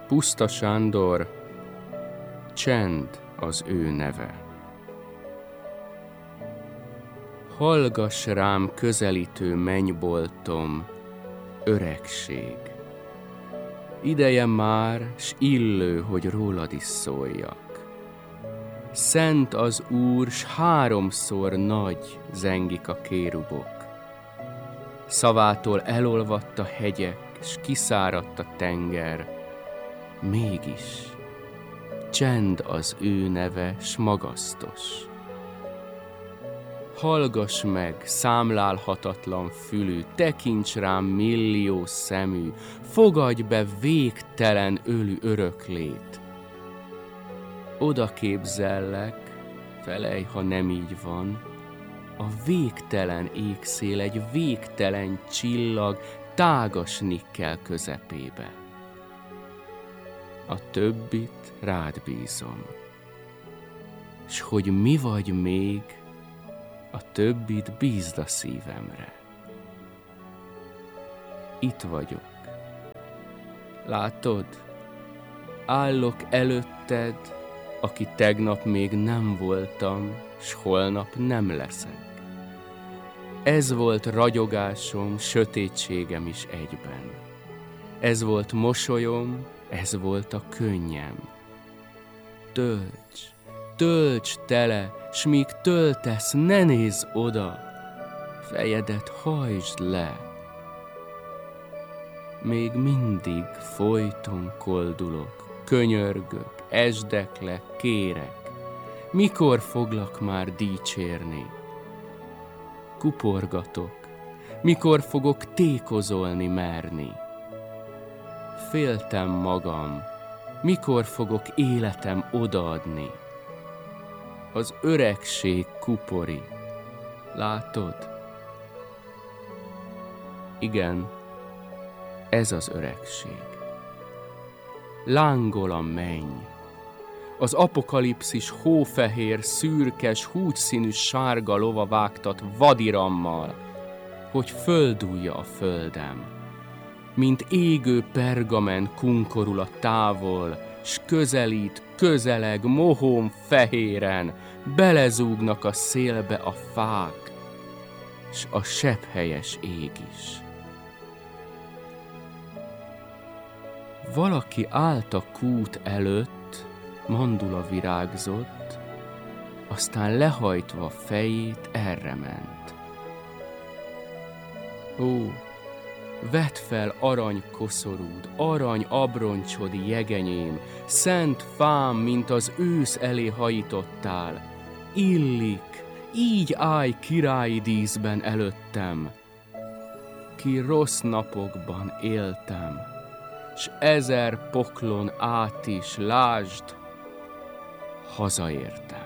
Puszta Sándor, csend az ő neve. Hallgass rám közelítő mennyboltom, öregség. Ideje már, s illő, hogy rólad is szóljak. Szent az Úr, s háromszor nagy zengik a kérubok. Szavától elolvadt a hegyek, s kiszáradt a tenger. Mégis csend az ő neve, s magasztos. Hallgass meg, számlálhatatlan fülű, tekints rám millió szemű, fogadj be végtelen ölű öröklét. Oda képzellek, felej, ha nem így van, a végtelen égszél egy végtelen csillag tágas nikkel közepébe. A többit rád bízom, s hogy mi vagy még, a többit bízd a szívemre. Itt vagyok. Látod? Állok előtted, aki tegnap még nem voltam, s holnap nem leszek. Ez volt ragyogásom, sötétségem is egyben. Ez volt mosolyom, ez volt a könnyem. Tölts tele, s míg töltesz, ne nézz oda, fejedet hajtsd le. Még mindig folyton koldulok, könyörgök, esdeklek, kérek. Mikor foglak már dicsérni? Kuporgatok, mikor fogok tékozolni merni? Féltem magam, mikor fogok életem odaadni? Az öregség kupori, látod? Igen, ez az öregség. Lángol a menny. Az apokalipszis hófehér, szürkes, húgyszínű sárga lova vágtat vadirammal, hogy földúlja a földem. Mint égő pergamen kunkorul a távol, s közelít, közeleg, mohón fehéren, belezúgnak a szélbe a fák, s a sebhelyes ég is. Valaki állt a kút előtt, mandula virágzott, aztán lehajtva fejét erre ment. Ó, vedd fel arany koszorúd, arany abroncsod, jegenyém, szent fám, mint az ősz elé hajítottál. Illik, így állj királyi díszben előttem, ki rossz napokban éltem, s 1000 poklon át is, lásd, hazaértem.